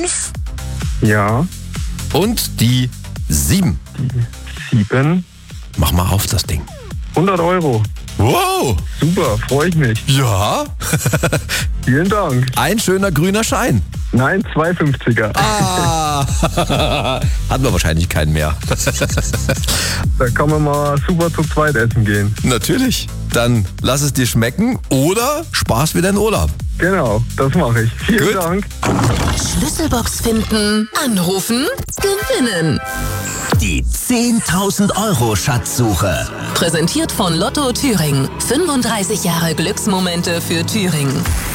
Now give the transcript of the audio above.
5 Ja. und die 7. 7. Mach mal auf das Ding. 100 Euro. Wow! Super, freue ich mich. Ja, Vielen Dank. ein schöner grüner Schein. Nein, 2,50er. Ah, hat man wahrscheinlich keinen mehr. Da kann man mal super zu zweit essen gehen. Natürlich. Dann lass es dir schmecken oder Spaß wieder in Urlaub. Genau, das mache ich. Vielen Gut. Dank. Schlüsselbox finden, anrufen, gewinnen. Die 10.000 Euro Schatzsuche. Präsentiert von Lotto Thüringen. 35 Jahre Glücksmomente für Thüringen.